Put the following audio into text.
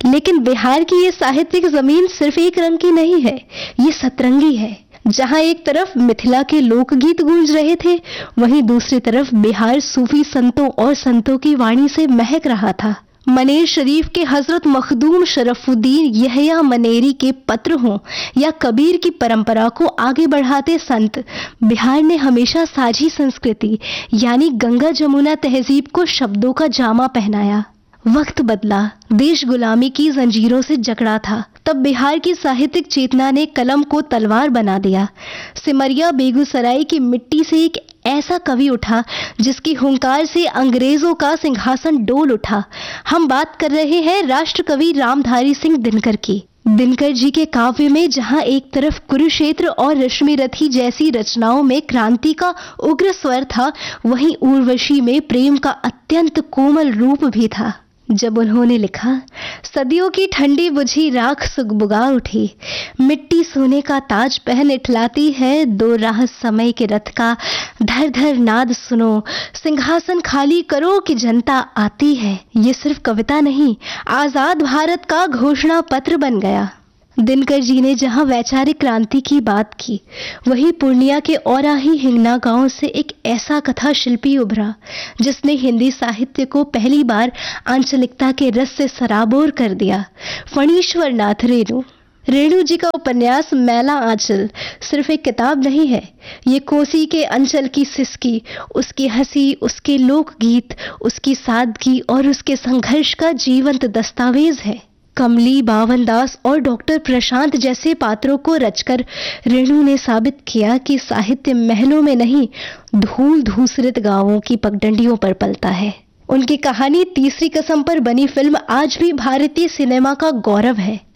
लेकिन बिहार की ये साहित्यिक जमीन सिर्फ एक रंग की नहीं है, ये सतरंगी है। जहां एक तरफ मिथिला के लोकगीत गूंज रहे थे, वहीं दूसरी तरफ बिहार सूफी संतों और संतों की वाणी से महक रहा था। मनेर शरीफ के हजरत मखदूम शरफुद्दीन यहया मनेरी के पत्र हों या कबीर की परंपरा को आगे बढ़ाते संत, बिहार ने हमेशा साझी संस्कृति यानी गंगा जमुना तहजीब को शब्दों का जामा पहनाया। वक्त बदला, देश गुलामी की जंजीरों से जकड़ा था, तब बिहार की साहित्यिक चेतना ने कलम को तलवार बना दिया। सिमरिया बेगूसराय की मिट्टी से एक ऐसा कवि उठा जिसकी हुंकार से अंग्रेजों का सिंहासन डोल उठा। हम बात कर रहे हैं राष्ट्र कवि रामधारी सिंह दिनकर की। दिनकर जी के काव्य में जहां एक तरफ कुरुक्षेत्र और रश्मि रथी जैसी रचनाओं में क्रांति का उग्र स्वर था, वहीं उर्वशी में प्रेम का अत्यंत कोमल रूप भी था। जब उन्होंने लिखा, सदियों की ठंडी बुझी राख सुगबुगा उठी, मिट्टी सोने का ताज पहन इठलाती है, दो राह समय के रथ का धर धर नाद सुनो, सिंहासन खाली करो कि जनता आती है। ये सिर्फ कविता नहीं, आजाद भारत का घोषणा पत्र बन गया। दिनकर जी ने जहां वैचारिक क्रांति की बात की, वहीं पूर्णिया के औराही हिंगना गांव से एक ऐसा कथा शिल्पी उभरा जिसने हिंदी साहित्य को पहली बार आंचलिकता के रस से सराबोर कर दिया। फणीश्वर नाथ रेणु जी का उपन्यास मैला आंचल सिर्फ एक किताब नहीं है, ये कोसी के अंचल की सिसकी, उसकी हंसी, उसके लोकगीत, उसकी सादगी और उसके संघर्ष का जीवंत दस्तावेज है। कमली, बावन दास और डॉक्टर प्रशांत जैसे पात्रों को रचकर रेणु ने साबित किया कि साहित्य महलों में नहीं, धूल धूसरित गांवों की पगडंडियों पर पलता है। उनकी कहानी तीसरी कसम पर बनी फिल्म आज भी भारतीय सिनेमा का गौरव है।